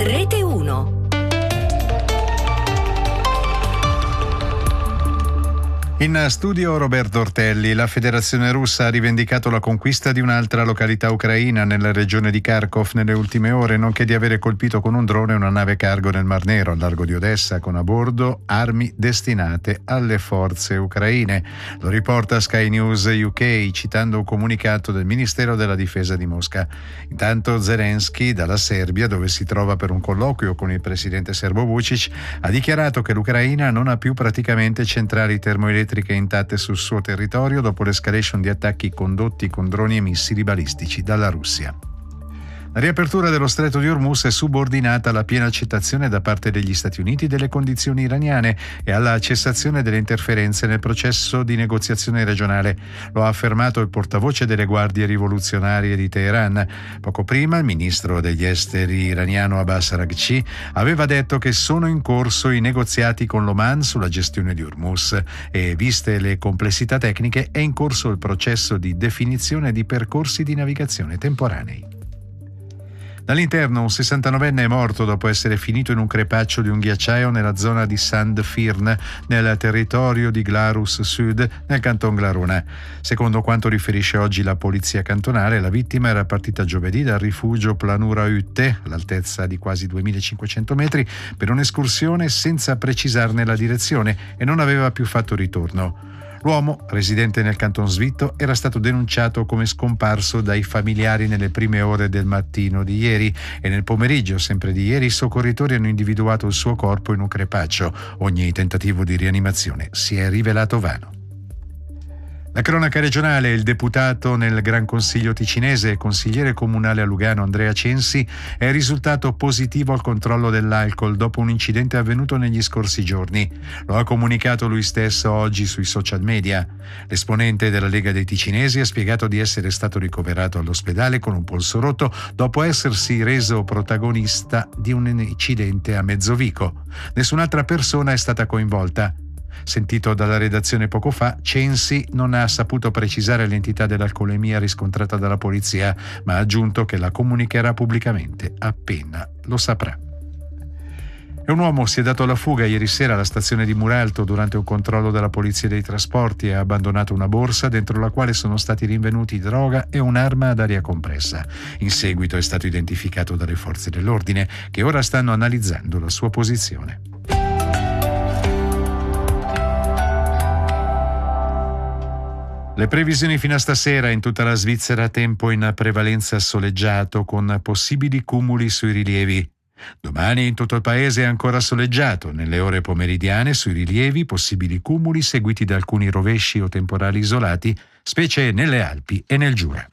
Rete 1. In studio Roberto Ortelli. La Federazione Russa ha rivendicato la conquista di un'altra località ucraina nella regione di Kharkov nelle ultime ore, nonché di avere colpito con un drone una nave cargo nel Mar Nero al largo di Odessa con a bordo armi destinate alle forze ucraine. Lo riporta Sky News UK citando un comunicato del Ministero della Difesa di Mosca. Intanto Zelensky, dalla Serbia, dove si trova per un colloquio con il presidente serbo Vučić, ha dichiarato che l'Ucraina non ha più praticamente centrali termoelettriche intatte sul suo territorio dopo l'escalation di attacchi condotti con droni e missili balistici dalla Russia. La riapertura dello stretto di Hormuz è subordinata alla piena accettazione da parte degli Stati Uniti delle condizioni iraniane e alla cessazione delle interferenze nel processo di negoziazione regionale. Lo ha affermato il portavoce delle guardie rivoluzionarie di Teheran. Poco prima il ministro degli esteri iraniano Abbas Araghchi aveva detto che sono in corso i negoziati con l'Oman sulla gestione di Hormuz e, viste le complessità tecniche, è in corso il processo di definizione di percorsi di navigazione temporanei. Dall'interno un 69enne è morto dopo essere finito in un crepaccio di un ghiacciaio nella zona di Sandfirn, nel territorio di Glarus Sud, nel canton Glarona. Secondo quanto riferisce oggi la polizia cantonale, la vittima era partita giovedì dal rifugio Planura Hütte, all'altezza di quasi 2500 metri, per un'escursione senza precisarne la direzione e non aveva più fatto ritorno. L'uomo, residente nel canton Svitto, era stato denunciato come scomparso dai familiari nelle prime ore del mattino di ieri e nel pomeriggio, sempre di ieri, i soccorritori hanno individuato il suo corpo in un crepaccio. Ogni tentativo di rianimazione si è rivelato vano. La cronaca regionale: il deputato nel Gran Consiglio ticinese e consigliere comunale a Lugano Andrea Censi è risultato positivo al controllo dell'alcol dopo un incidente avvenuto negli scorsi giorni. Lo ha comunicato lui stesso oggi sui social media. L'esponente della Lega dei Ticinesi ha spiegato di essere stato ricoverato all'ospedale con un polso rotto dopo essersi reso protagonista di un incidente a Mezzovico. Nessun'altra persona è stata coinvolta. Sentito dalla redazione poco fa, Censi non ha saputo precisare l'entità dell'alcolemia riscontrata dalla polizia, ma ha aggiunto che la comunicherà pubblicamente appena lo saprà. E un uomo si è dato alla fuga ieri sera alla stazione di Muralto durante un controllo della polizia dei trasporti e ha abbandonato una borsa dentro la quale sono stati rinvenuti droga e un'arma ad aria compressa. In seguito è stato identificato dalle forze dell'ordine, che ora stanno analizzando la sua posizione. Le previsioni fino a stasera: in tutta la Svizzera tempo in prevalenza soleggiato con possibili cumuli sui rilievi. Domani in tutto il paese è ancora soleggiato, nelle ore pomeridiane sui rilievi possibili cumuli seguiti da alcuni rovesci o temporali isolati, specie nelle Alpi e nel Giura.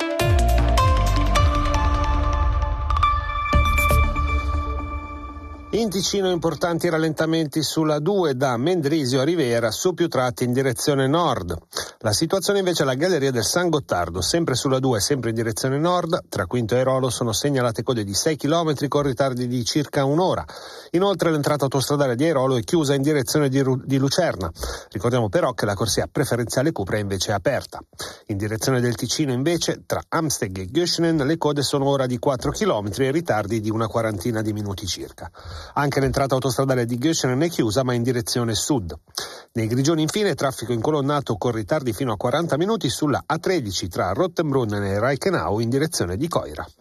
In Ticino importanti rallentamenti sulla 2 da Mendrisio a Rivera, su più tratti in direzione nord. La situazione invece alla galleria del San Gottardo, sempre sulla 2, sempre in direzione nord, tra Quinto e Airolo sono segnalate code di 6 km con ritardi di circa un'ora. Inoltre l'entrata autostradale di Airolo è chiusa in direzione di Lucerna. Ricordiamo però che la corsia preferenziale Cupra è invece aperta. In direzione del Ticino invece, tra Amsteg e Göschenen, le code sono ora di 4 km e ritardi di una quarantina di minuti circa. Anche l'entrata autostradale di Göschenen è chiusa, ma in direzione sud. Nei Grigioni infine traffico incolonnato con ritardi fino a 40 minuti sulla A13 tra Rottenbrunnen e Reichenau in direzione di Coira.